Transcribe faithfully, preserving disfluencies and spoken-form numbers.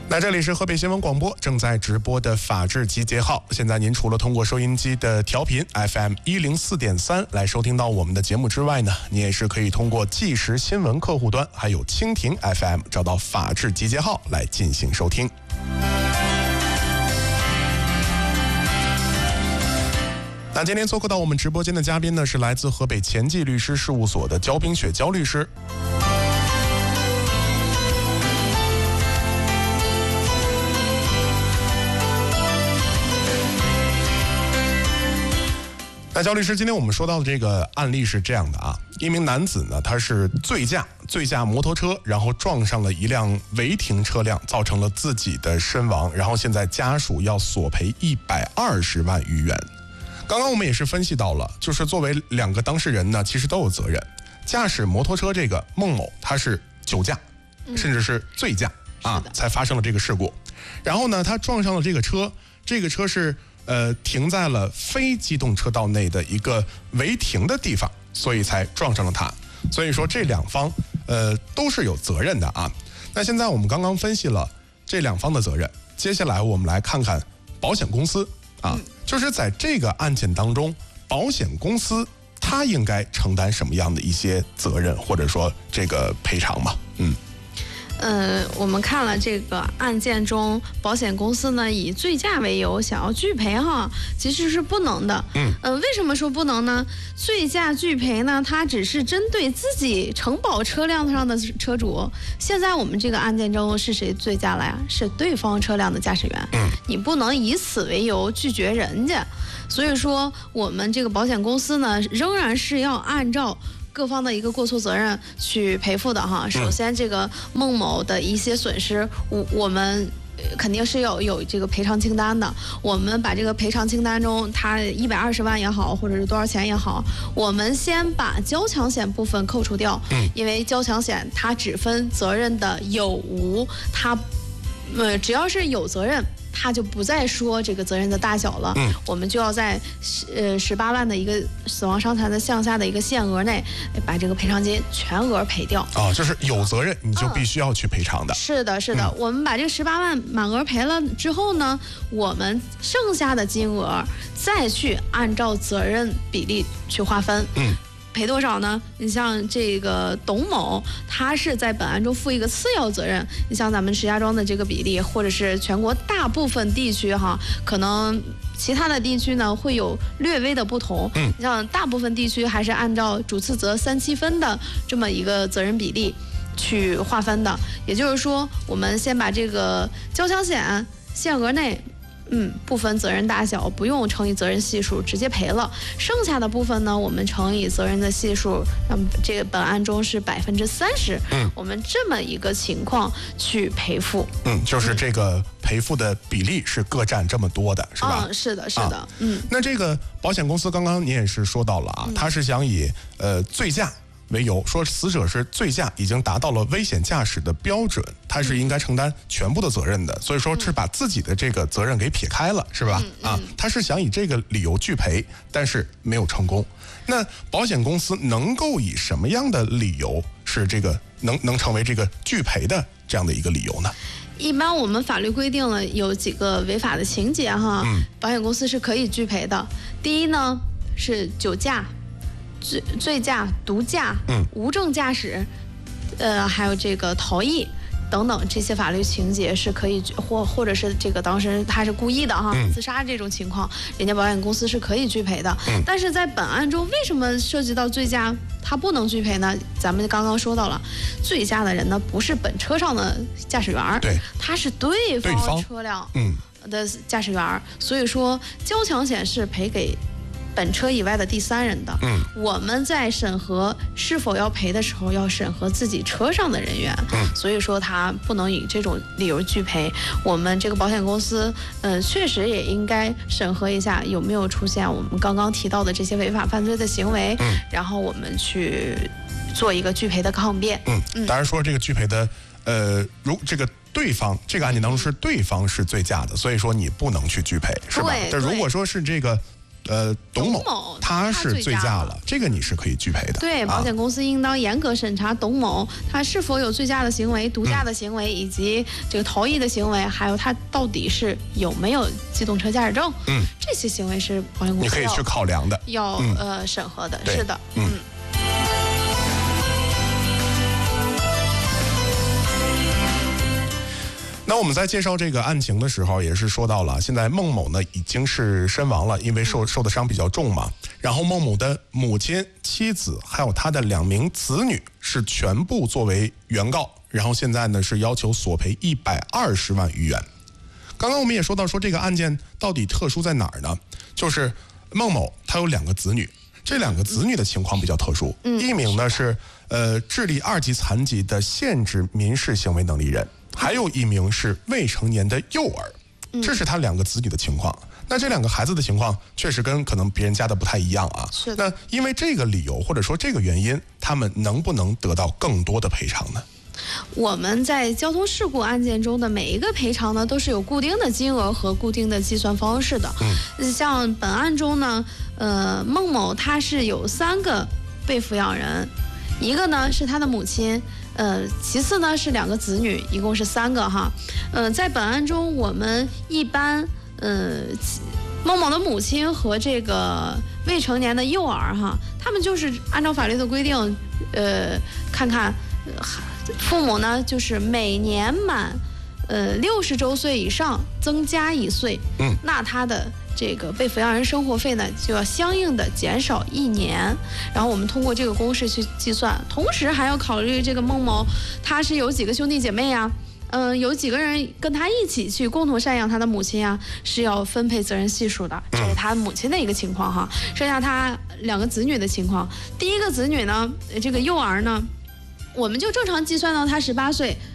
那这里是河北新闻广播正在直播的法治集结号，现在您除了通过收音机的调频 F M 一零四点三 来收听到我们的节目之外呢，你也是可以通过即时新闻客户端还有蜻蜓 F M 找到法治集结号来进行收听。那今天做客到我们直播间的嘉宾呢，是来自河北前进律师事务所的焦冰雪焦律师。那焦律师，今天我们说到的这个案例是这样的啊，一名男子呢，他是醉驾，醉驾摩托车，然后撞上了一辆违停车辆，造成了自己的身亡，然后现在家属要索赔一百二十万余元。刚刚我们也是分析到了，就是作为两个当事人呢，其实都有责任。驾驶摩托车这个孟某，他是酒驾，甚至是醉驾、嗯、啊，才发生了这个事故。然后呢，他撞上了这个车，这个车是。呃，停在了非机动车道内的一个违停的地方，所以才撞上了他。所以说这两方呃都是有责任的啊。那现在我们刚刚分析了这两方的责任，接下来我们来看看保险公司啊，就是在这个案件当中，保险公司它应该承担什么样的一些责任，或者说这个赔偿嘛？嗯。 呃，我们看了这个案件中，保险公司呢以醉驾为由想要拒赔哈，其实是不能的。嗯，呃，为什么说不能呢？醉驾拒赔呢，它只是针对自己承保车辆上的车主。现在我们这个案件中是谁醉驾了呀？是对方车辆的驾驶员。嗯，你不能以此为由拒绝人家。所以说，我们这个保险公司呢，仍然是要按照各方的一个过错责任去赔付的哈。首先，这个孟某的一些损失，我我们肯定是有有这个赔偿清单的。我们把这个赔偿清单中，他一百二十万也好，或者是多少钱也好，我们先把交强险部分扣除掉，因为交强险它只分责任的有无，它呃只要是有责任，他就不再说这个责任的大小了，嗯，我们就要在呃十八万的一个死亡伤残的项下的一个限额内，把这个赔偿金全额赔掉。啊， 就是有责任你就必须要去赔偿的。 嗯、是的，是的、嗯，我们把这个十八万满额赔了之后呢，我们剩下的金额再去按照责任比例去划分。嗯。赔多少呢？你像这个董某，他是在本案中负一个次要责任。你像咱们石家庄的这个比例，或者是全国大部分地区哈，可能其他的地区呢会有略微的不同。嗯，你像大部分地区还是按照主次责三七分的这么一个责任比例去划分的。也就是说，我们先把这个交强险限额内。嗯，不分责任大小，不用乘以责任系数，直接赔了。剩下的部分呢，我们乘以责任的系数，那么这个本案中是百分之三十。嗯，我们这么一个情况去赔付。嗯， 就是这个赔付的比例是各占这么多的，是吧？ 嗯，是的，是的。啊、嗯， 那这个保险公司刚刚您也是说到了啊，他、嗯、是想以呃醉驾为由，说死者是醉驾，已经达到了危险驾驶的标准，他是应该承担全部的责任的，所以说是把自己的这个责任给撇开了，是吧？啊，他是想以这个理由拒赔，但是没有成功。那保险公司能够以什么样的理由是这个能能成为这个拒赔的这样的一个理由呢？ 一般我们法律规定了有几个违法的情节哈，嗯、保险公司是可以拒赔的。第一呢是酒驾。醉醉驾、毒驾、嗯、无证驾驶，呃，还有这个逃逸等等这些法律情节是可以，或或者是这个当事人他是故意的哈，嗯、自杀这种情况，人家保险公司是可以拒赔的。嗯、但是在本案中，为什么涉及到醉驾，他不能拒赔呢？咱们刚刚说到了，醉驾的人呢不是本车上的驾驶员，对，他是对方车辆的驾驶员，嗯、所以说交强险是赔给本车以外的第三人的。嗯，我们在审核是否要赔的时候，要审核自己车上的人员。嗯，所以说他不能以这种理由拒赔。我们这个保险公司，嗯、呃，确实也应该审核一下有没有出现我们刚刚提到的这些违法犯罪的行为。嗯，然后我们去做一个拒赔的抗辩。 嗯，嗯当然说这个拒赔的，呃，如这个。对方这个案件当中是对方是醉驾的，所以说你不能去拒赔，是吧？但如果说是这个呃，董某，某他是醉驾了，这个你是可以拒赔的。 对，保险公司应当严格审查董某他是否有醉驾的行为、毒驾的行为，嗯、以及这个逃逸的行为，还有他到底是有没有机动车驾驶证。嗯，这些行为是保险公司你可以去考量的， 要、嗯、呃审核的。是的，嗯。嗯那我们在介绍这个案情的时候，也是说到了，现在孟某呢已经是身亡了，因为受受的伤比较重嘛。然后孟某的母亲、妻子还有他的两名子女是全部作为原告，然后现在呢是要求索赔一百二十万余元。刚刚我们也说到，说这个案件到底特殊在哪儿呢？就是孟某他有两个子女，这两个子女的情况比较特殊，嗯、一名呢是呃智力二级残疾的限制民事行为能力人。还有一名是未成年的幼儿，这是他两个子女的情况。嗯、那这两个孩子的情况确实跟可能别人家的不太一样啊。 是的。那因为这个理由或者说这个原因，他们能不能得到更多的赔偿呢？ 我们在交通事故案件中的每一个赔偿呢，都是有固定的金额和固定的计算方式的。嗯。像本案中呢，呃，孟某他是有三个被抚养人，一个呢是他的母亲。呃，其次呢是两个子女，一共是三个哈。呃，在本案中，我们一般呃，孟某的母亲和这个未成年的幼儿哈，他们就是按照法律的规定，呃，看看、呃、父母呢就是每年满呃六十周岁以上增加一岁，嗯，那他的这个被抚养人生活费呢就要相应的减少一年，然后我们通过这个公式去计算，同时还要考虑这个孟某他是有几个兄弟姐妹呀，嗯、呃，有几个人跟他一起去共同赡养他的母亲呀，是要分配责任系数的，这是他母亲的一个情况哈。剩下他两个子女的情况，第一个子女呢，这个幼儿呢，我们就正常计算到他十八岁，